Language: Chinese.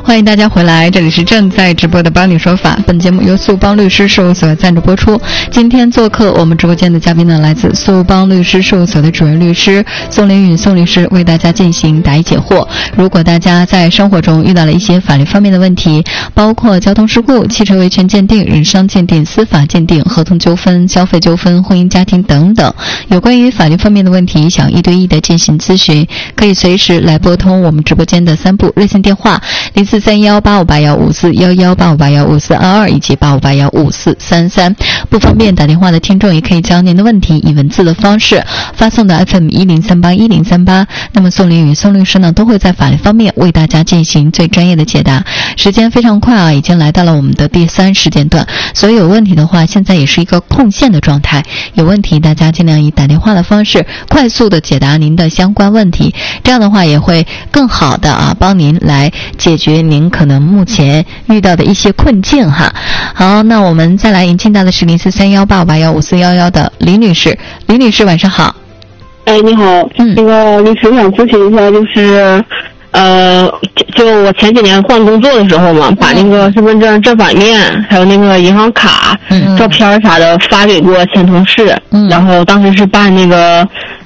欢迎大家回来，这里是正在直播的帮你说法。本节目由素邦律师事务所赞助播出。今天做客我们直播间的嘉宾呢，来自素邦律师事务所的主任律师宋凌允宋律师，为大家进行答疑解惑。如果大家在生活中遇到了一些法律方面的问题，包括交通事故、汽车维权鉴定、人伤鉴定、司法鉴定、合同纠纷、消费纠纷、婚姻家庭等等，有关于法律方面的问题，想一对一的进行咨询，可以随时来拨通我们直播间的3部热线电话04318581541185815422以及85815433。不方便打电话的听众也可以将您的问题以文字的方式发送到 FM10381038。那么宋凌允宋律师呢，都会在法律方面为大家进行最专业的解答。时间非常快啊，已经来到了我们的第3时间段，所以有问题的话，现在也是一个空线的状态。有问题大家尽量以打电话的方式快速的解答您的相关问题，这样的话也会更好的帮您来解决您可能目前遇到的一些困境哈。好，那我们再来引进到的是043185815411的李女士。李女士晚上好。 你好，那个律师，我想咨询一下，就是就我前几年换工作的时候嘛，把那个身份证正反面还有那个银行卡照片啥的发给过前同事，然后当时是办那个